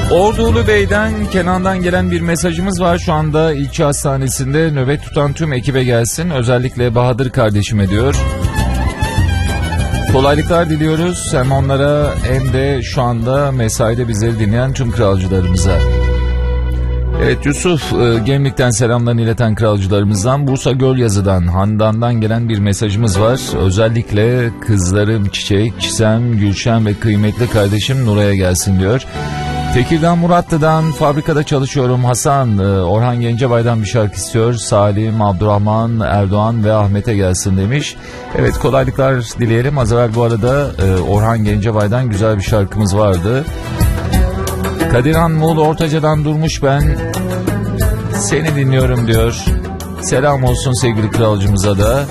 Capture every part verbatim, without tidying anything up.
Ordulu Bey'den, Kenan'dan gelen bir mesajımız var. Şu anda ilçe hastanesinde nöbet tutan tüm ekibe gelsin. Özellikle Bahadır kardeşime diyor. Kolaylıklar diliyoruz hem onlara hem de şu anda mesaide bizleri dinleyen tüm kralcılarımıza. Evet, Yusuf e, Gemlik'ten selamlarını ileten kralcılarımızdan. Bursa Gölyazı'dan, Handan'dan gelen bir mesajımız var. Özellikle kızlarım Çiçek, Çisem, Gülşen ve kıymetli kardeşim Nuray'a gelsin diyor. Tekirdağ Muratlı'dan, fabrikada çalışıyorum Hasan, e, Orhan Gencebay'dan bir şarkı istiyor. Salim, Abdurrahman, Erdoğan ve Ahmet'e gelsin demiş. Evet, kolaylıklar dileyelim. Az evvel bu arada e, Orhan Gencebay'dan güzel bir şarkımız vardı. Kadirhan Muğla Ortaca'dan Durmuş ben seni dinliyorum diyor. Selam olsun sevgili kralcımıza da.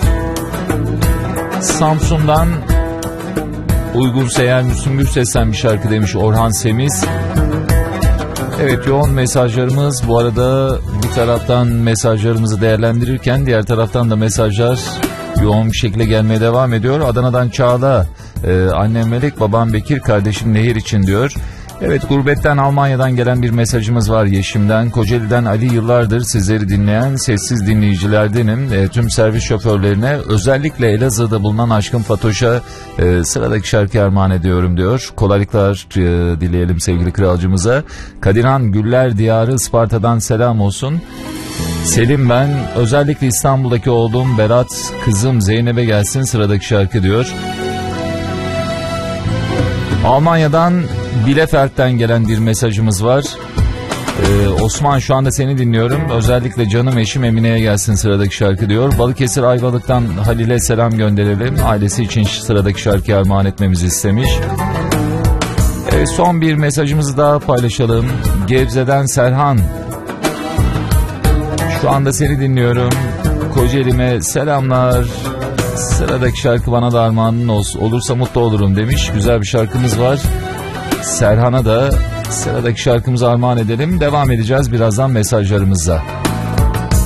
Samsun'dan Uygun Seyer Müslüm Gürses'ten bir şarkı demiş Orhan Semiz. Evet, yoğun mesajlarımız. Bu arada bir taraftan mesajlarımızı değerlendirirken diğer taraftan da mesajlar yoğun bir şekilde gelmeye devam ediyor. Adana'dan Çağla, e, annem Melek, babam Bekir, kardeşim Nehir için diyor. Evet, gurbetten Almanya'dan gelen bir mesajımız var Yeşim'den. Kocaeli'den Ali, yıllardır sizleri dinleyen sessiz dinleyicilerdenim. E, tüm servis şoförlerine, özellikle Elazığ'da bulunan aşkım Fatoş'a e, sıradaki şarkı armağan ediyorum diyor. Kolaylıklar e, dileyelim sevgili kralcımıza. Kadirhan Güller Diyarı Isparta'dan selam olsun. Selim ben, özellikle İstanbul'daki oğlum Berat, kızım Zeynep'e gelsin sıradaki şarkı diyor. Almanya'dan Bielefeld'den gelen bir mesajımız var. Ee, Osman şu anda seni dinliyorum. Özellikle canım eşim Emine'ye gelsin sıradaki şarkı diyor. Balıkesir Ayvalık'tan Halil'e selam gönderelim. Ailesi için sıradaki şarkıyı armağan etmemizi istemiş. Ee, son bir mesajımızı daha paylaşalım. Gebze'den Serhan. Şu anda seni dinliyorum. Kocaeli'me selamlar. Sıradaki şarkı bana da armağanın olursa mutlu olurum demiş. Güzel bir şarkımız var. Serhan'a da sıradaki şarkımızı armağan edelim. Devam edeceğiz birazdan mesajlarımızla.